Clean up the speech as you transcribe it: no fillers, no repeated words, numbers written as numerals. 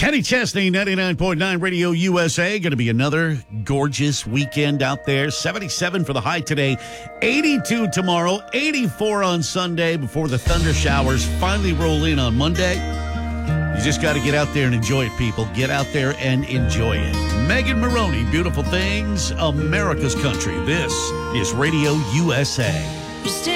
Kenny Chesney, 99.9 Radio USA. Going to be another gorgeous weekend out there. 77 for the high today, 82 tomorrow, 84 on Sunday before the thunder showers finally roll in on Monday. You just got to get out there and enjoy it, people. Get out there and enjoy it. Megan Maroney, Beautiful Things, America's Country. This is Radio USA.